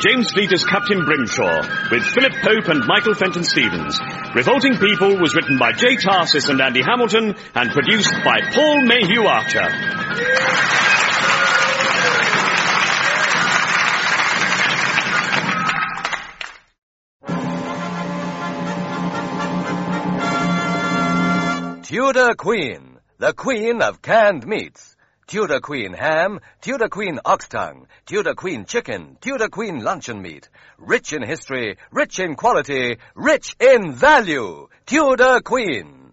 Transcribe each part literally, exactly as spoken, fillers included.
James Fleet as Captain Grimshaw, with Philip Pope and Michael Fenton Stevens. Revolting People was written by Jay Tarsis and Andy Hamilton and produced by Paul Mayhew Archer. Tudor Queen, the queen of canned meats. Tudor Queen ham, Tudor Queen ox tongue, Tudor Queen chicken, Tudor Queen luncheon meat. Rich in history, rich in quality, rich in value. Tudor Queen.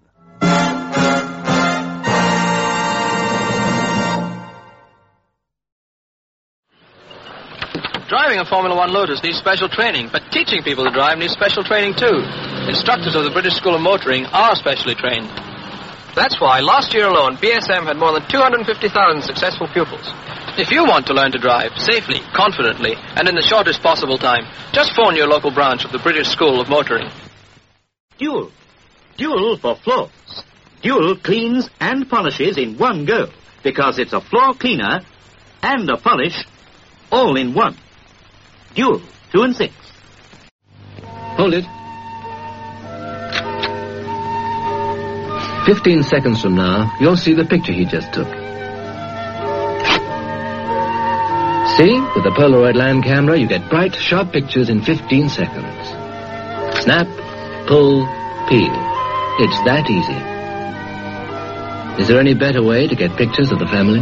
Driving a Formula One Lotus needs special training, but teaching people to drive needs special training too. Instructors of the British School of Motoring are specially trained. That's why last year alone, B S M had more than two hundred fifty thousand successful pupils. If you want to learn to drive safely, confidently, and in the shortest possible time, just phone your local branch of the British School of Motoring. Dual. Dual for floors. Dual cleans and polishes in one go, because it's a floor cleaner and a polish all in one. Dual, two and six. Hold it. Fifteen seconds from now, you'll see the picture he just took. See? With the Polaroid land camera, you get bright, sharp pictures in fifteen seconds. Snap, pull, peel. It's that easy. Is there any better way to get pictures of the family?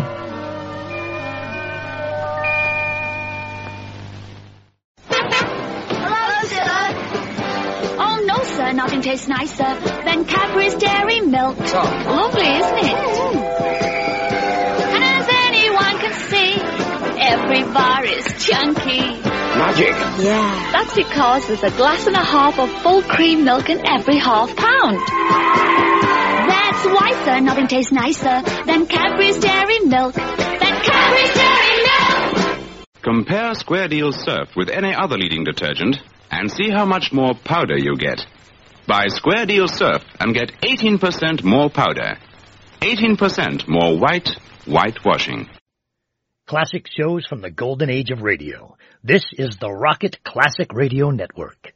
Hello, sir. Oh, no, sir. Nothing tastes nicer than Cadbury's Dairy Milk. Oh. Lovely, isn't it? Mm. And as anyone can see, every bar is chunky. Magic. Yeah. That's because there's a glass and a half of full cream milk in every half pound. That's why, sir, nothing tastes nicer than Cadbury's Dairy Milk. Than Cadbury's Dairy Milk! Compare Square Deal Surf with any other leading detergent and see how much more powder you get. Buy Square Deal Surf and get eighteen percent more powder. eighteen percent more white, whitewashing. Classic shows from the golden age of radio. This is the Rocket Classic Radio Network.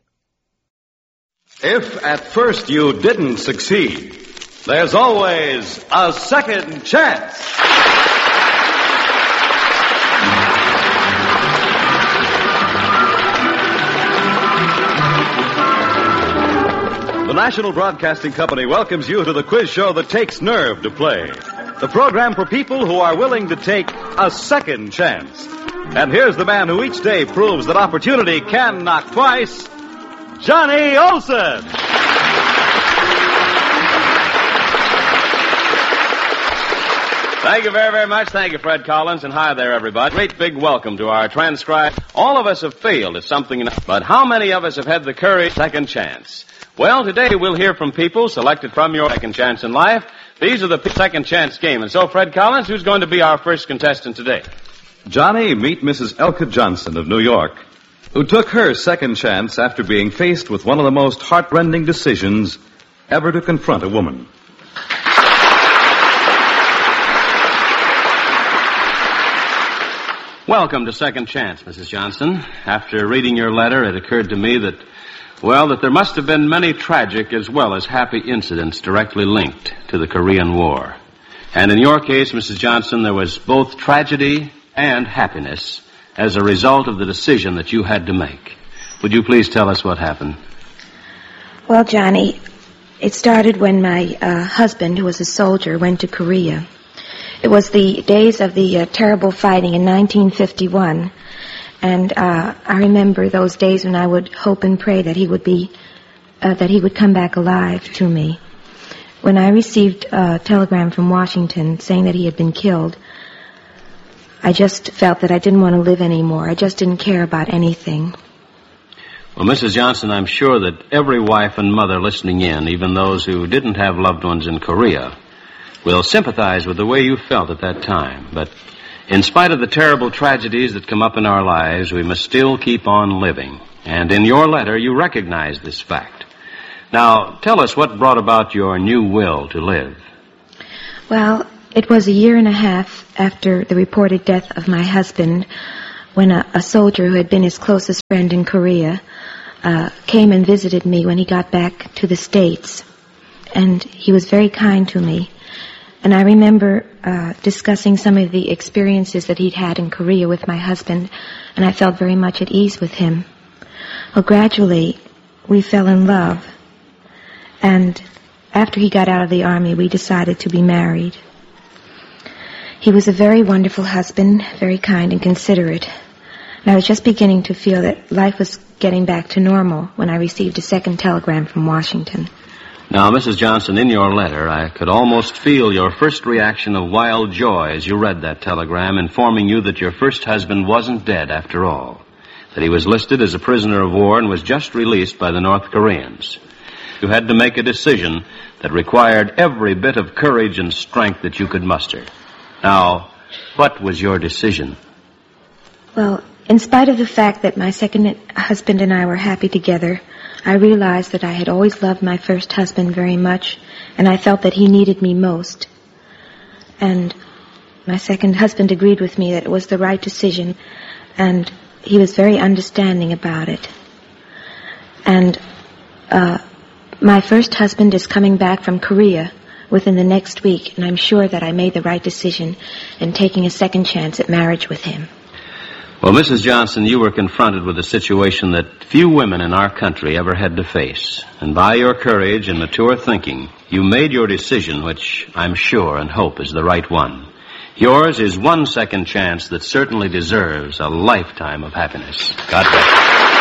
If at first you didn't succeed, there's always a second chance. The National Broadcasting Company welcomes you to the quiz show that takes nerve to play. The program for people who are willing to take a second chance. And here's the man who each day proves that opportunity can knock twice, Johnny Olson. Thank you very, very much. Thank you, Fred Collins, and hi there, everybody. Great big welcome to our transcribed. All of us have failed at something, but how many of us have had the courage second chance? Well, today we'll hear from people selected from your second chance in life. These are the second chance game. And so, Fred Collins, who's going to be our first contestant today? Johnny, meet Missus Elka Johnson of New York, who took her second chance after being faced with one of the most heartrending decisions ever to confront a woman. Welcome to Second Chance, Missus Johnson. After reading your letter, it occurred to me that, well, that there must have been many tragic as well as happy incidents directly linked to the Korean War. And in your case, Missus Johnson, there was both tragedy and happiness as a result of the decision that you had to make. Would you please tell us what happened? Well, Johnny, it started when my uh, husband, who was a soldier, went to Korea. It was the days of the uh, terrible fighting in nineteen fifty-one, and uh, I remember those days when I would hope and pray that he would be, uh, that he would come back alive to me. When I received a telegram from Washington saying that he had been killed, I just felt that I didn't want to live anymore. I just didn't care about anything. Well, Missus Johnson, I'm sure that every wife and mother listening in, even those who didn't have loved ones in Korea, will sympathize with the way you felt at that time. But in spite of the terrible tragedies that come up in our lives, we must still keep on living. And in your letter, you recognize this fact. Now, tell us what brought about your new will to live. Well, it was a year and a half after the reported death of my husband when a, a soldier who had been his closest friend in Korea uh, came and visited me when he got back to the States. And he was very kind to me. And I remember uh, discussing some of the experiences that he'd had in Korea with my husband, and I felt very much at ease with him. Well, gradually, we fell in love. And after he got out of the Army, we decided to be married. He was a very wonderful husband, very kind and considerate. And I was just beginning to feel that life was getting back to normal when I received a second telegram from Washington. Now, Missus Johnson, in your letter, I could almost feel your first reaction of wild joy as you read that telegram informing you that your first husband wasn't dead after all, that he was listed as a prisoner of war and was just released by the North Koreans. You had to make a decision that required every bit of courage and strength that you could muster. Now, what was your decision? Well, in spite of the fact that my second husband and I were happy together, I realized that I had always loved my first husband very much, and I felt that he needed me most. And my second husband agreed with me that it was the right decision, and he was very understanding about it. And uh, my first husband is coming back from Korea within the next week, and I'm sure that I made the right decision in taking a second chance at marriage with him. Well, Missus Johnson, you were confronted with a situation that few women in our country ever had to face. And by your courage and mature thinking, you made your decision, which I'm sure and hope is the right one. Yours is one second chance that certainly deserves a lifetime of happiness. God bless you.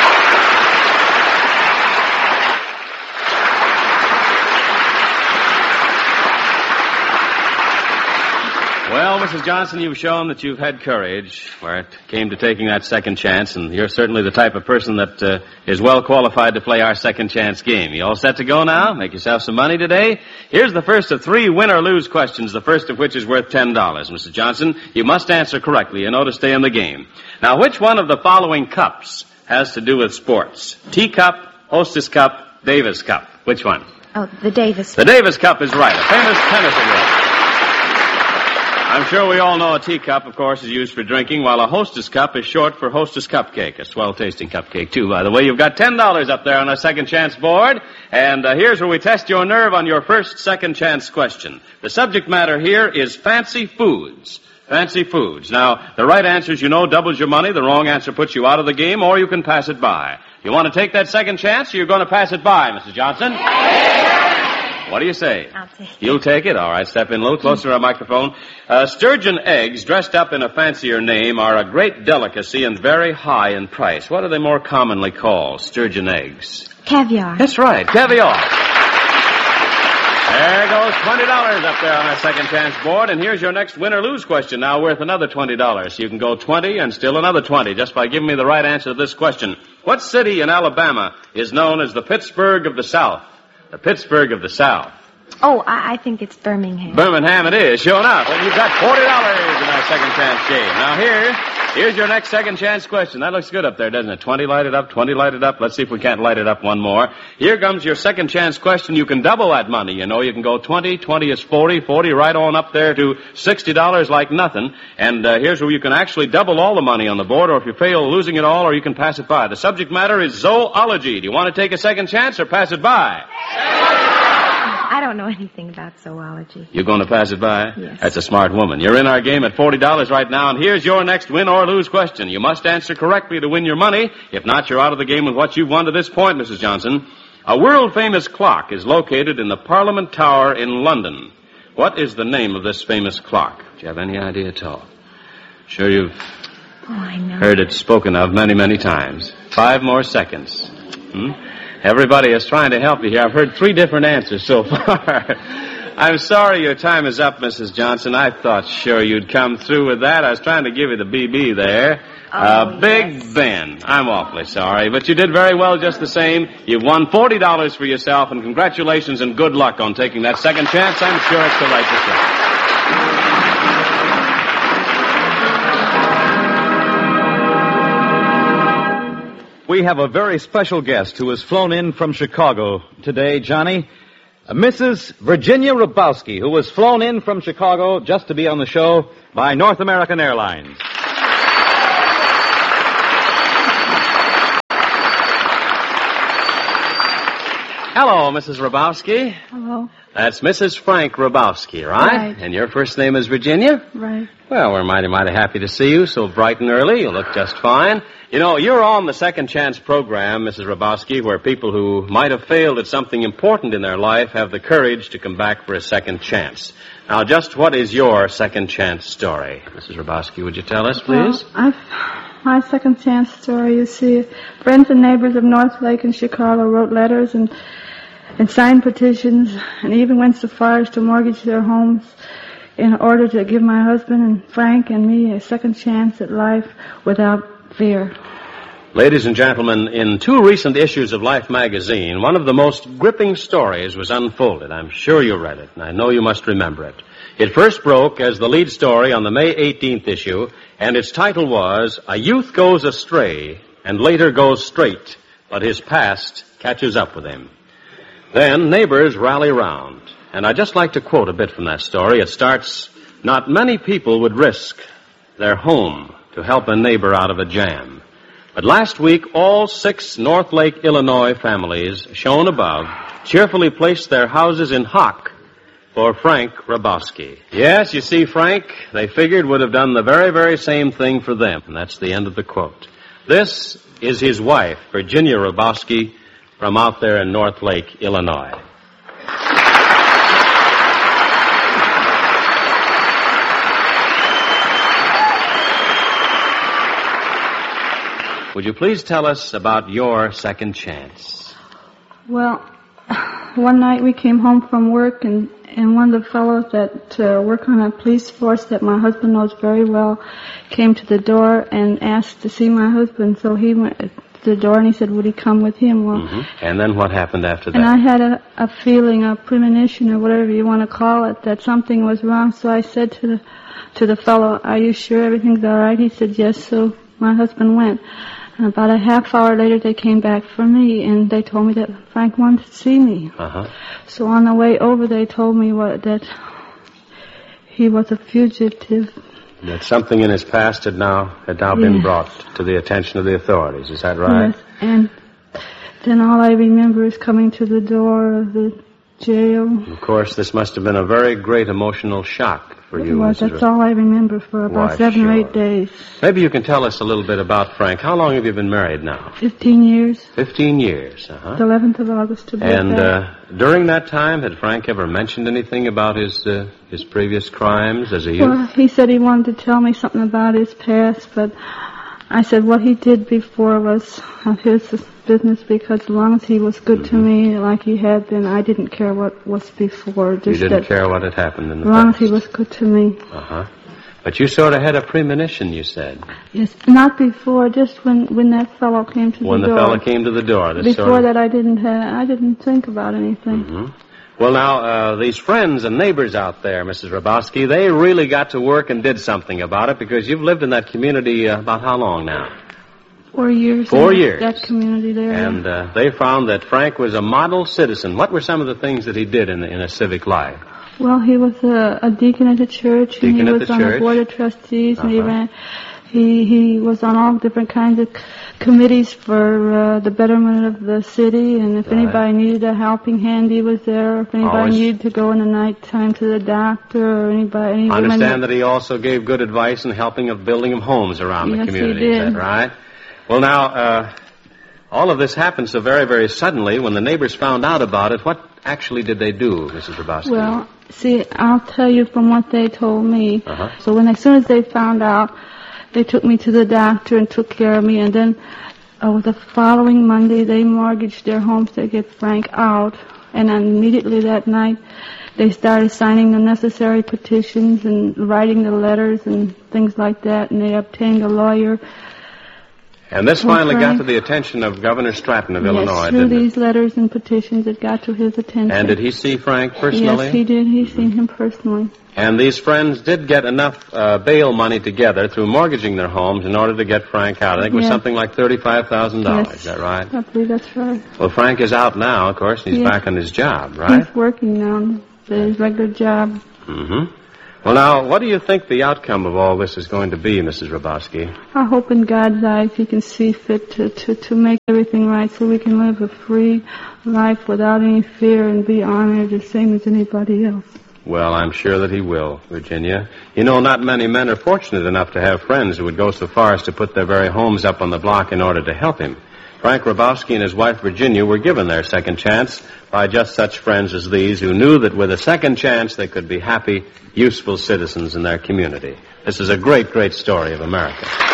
Well, Missus Johnson, you've shown that you've had courage where it came to taking that second chance, and you're certainly the type of person that uh, is well qualified to play our second chance game. You all set to go now? Make yourself some money today? Here's the first of three win or lose questions, the first of which is worth ten dollars. Missus Johnson, you must answer correctly, you know, to stay in the game. Now, which one of the following cups has to do with sports? Teacup, Hostess Cup, Davis Cup. Which one? Oh, the Davis. The Davis Cup is right, a famous tennis award. I'm sure we all know a teacup, of course, is used for drinking, while a Hostess Cup is short for Hostess Cupcake, a swell-tasting cupcake, too, by the way. You've got ten dollars up there on our second chance board, and uh, here's where we test your nerve on your first second chance question. The subject matter here is fancy foods. Fancy foods. Now, the right answer, as you know, doubles your money. The wrong answer puts you out of the game, or you can pass it by. You want to take that second chance, or you're going to pass it by, Missus Johnson? What do you say? I'll take it. You'll take it? All right, step in a little closer to our microphone. Uh, sturgeon eggs, dressed up in a fancier name, are a great delicacy and very high in price. What are they more commonly called, sturgeon eggs? Caviar. That's right, caviar. There goes twenty dollars up there on our second chance board, and here's your next win or lose question, now worth another twenty dollars. So you can go twenty and still another twenty just by giving me the right answer to this question. What city in Alabama is known as the Pittsburgh of the South? The Pittsburgh of the South. Oh, I, I think it's Birmingham. Birmingham it is, sure enough. And you've got forty dollars in our second chance game. Now here, here's your next second chance question. That looks good up there, doesn't it? twenty lighted up, twenty lighted up. Let's see if we can't light it up one more. Here comes your second chance question. You can double that money, you know. You can go twenty, twenty is forty, forty right on up there to sixty dollars like nothing. And uh, here's where you can actually double all the money on the board, or if you fail, losing it all, or you can pass it by. The subject matter is zoology. Do you want to take a second chance or pass it by? I don't know anything about zoology. You're going to pass it by? Yes. That's a smart woman. You're in our game at forty dollars right now, and here's your next win or lose question. You must answer correctly to win your money. If not, you're out of the game with what you've won to this point, Missus Johnson. A world-famous clock is located in the Parliament Tower in London. What is the name of this famous clock? Do you have any idea at all? Sure you've oh, I know. heard it spoken of many, many times. Five more seconds. Hmm? Everybody is trying to help you here. I've heard three different answers so far. I'm sorry your time is up, Missus Johnson. I thought sure you'd come through with that. I was trying to give you the B B there. Oh, uh, Big yes. Ben. I'm awfully sorry, but you did very well just the same. You've won forty dollars for yourself, and congratulations and good luck on taking that second chance. I'm sure it's the right decision. We have a very special guest who has flown in from Chicago today, Johnny. Uh, Missus Virginia Rabowski, who was flown in from Chicago just to be on the show by North American Airlines. Hello, Missus Rabowski. Hello. That's Missus Frank Rabowski, right? Right. And your first name is Virginia? Right. Well, we're mighty, mighty happy to see you so bright and early. You look just fine. You know, you're on the Second Chance program, Missus Rabowski, where people who might have failed at something important in their life have the courage to come back for a second chance. Now, just what is your second chance story? Missus Rabowski, would you tell us, please? Well, I've, my second chance story, you see, friends and neighbors of North Lake and Chicago wrote letters and and signed petitions and even went so far as to mortgage their homes in order to give my husband and Frank and me a second chance at life without fear. Ladies and gentlemen, in two recent issues of Life magazine, one of the most gripping stories was unfolded. I'm sure you read it, and I know you must remember it. It first broke as the lead story on the May eighteenth issue, and its title was, A Youth Goes Astray and Later Goes Straight, but His Past Catches Up with Him. Then neighbors rally round, and I'd just like to quote a bit from that story. It starts, not many people would risk their home to help a neighbor out of a jam. But last week, all six North Lake, Illinois families shown above cheerfully placed their houses in hock for Frank Rabowski. Yes, you see, Frank, they figured would have done the very, very same thing for them. And that's the end of the quote. This is his wife, Virginia Rabowski, from out there in North Lake, Illinois. Would you please tell us about your second chance? Well, one night we came home from work, and, and one of the fellows that uh, work on a police force that my husband knows very well came to the door and asked to see my husband. So he went to the door and he said, would he come with him? Well, mm-hmm. And then what happened after that? And I had a, a feeling, a premonition, or whatever you want to call it, that something was wrong. So I said to the to the fellow, are you sure everything's all right? He said, yes. So my husband went. And about a half hour later, they came back for me, and they told me that Frank wanted to see me. Uh-huh. So on the way over, they told me what, that he was a fugitive. That something in his past had now had now yes. been brought to the attention of the authorities. Is that right? Yes. And then all I remember is coming to the door of the jail. Of course, this must have been a very great emotional shock for you. It was. Missus That's all I remember for about Why, seven sure. or eight days. Maybe you can tell us a little bit about Frank. How long have you been married now? Fifteen years. Fifteen years, uh-huh. The eleventh of August to be And exact. uh, during that time, had Frank ever mentioned anything about his uh, his previous crimes as a youth? Well, he said he wanted to tell me something about his past, but I said what he did before was of his business, because as long as he was good mm-hmm. to me like he had been, I didn't care what was before. Just you didn't that care what had happened in the past. As long past. as he was good to me. Uh-huh. But you sort of had a premonition, you said. Yes, not before, just when, when that fellow came to when the door. door. When the fellow came to the door. This Before sort of... that, I didn't have, I didn't think about anything. Mm-hmm. Well, now, uh, these friends and neighbors out there, Missus Rabowski, they really got to work and did something about it, because you've lived in that community uh, about how long now? Four years. Four in years. That community there. And uh, they found that Frank was a model citizen. What were some of the things that he did in, in a civic life? Well, he was a, a deacon at the church, Deacon and he at was the on church. the board of trustees, Uh-huh. and he ran. He he was on all different kinds of c- committees for uh, the betterment of the city, and if Right. anybody needed a helping hand, he was there. If anybody Always. needed to go in the night time to the doctor, or anybody, any I women understand that he also gave good advice in helping of building of homes around Yes, the he community. Is did. that right? Well, now, uh, all of this happened so very, very suddenly. When the neighbors found out about it, what actually did they do, Missus Rabowski? Well, see, I'll tell you from what they told me. Uh-huh. So when, as soon as they found out, they took me to the doctor and took care of me, and then uh, the following Monday, they mortgaged their homes to get Frank out, and then immediately that night, they started signing the necessary petitions and writing the letters and things like that, and they obtained a lawyer. And this Well, finally got Frank- to the attention of Governor Stratton of yes, Illinois, through didn't it? these letters and petitions, it got to his attention. And did he see Frank personally? Yes, he did. He seen him personally. And these friends did get enough uh, bail money together through mortgaging their homes in order to get Frank out. I think it was Yes. something like thirty-five thousand dollars. Yes. Is that right? I believe that's right. Well, Frank is out now, of course, and he's Yes. back on his job, right? He's working now, his regular job. Mm-hmm. Well, now, what do you think the outcome of all this is going to be, Missus Hrabowski? I hope in God's eyes he can see fit to, to, to make everything right so we can live a free life without any fear and be honored the same as anybody else. Well, I'm sure that he will, Virginia. You know, not many men are fortunate enough to have friends who would go so far as to put their very homes up on the block in order to help him. Frank Hrabowski and his wife Virginia were given their second chance by just such friends as these who knew that with a second chance they could be happy, useful citizens in their community. This is a great, great story of America.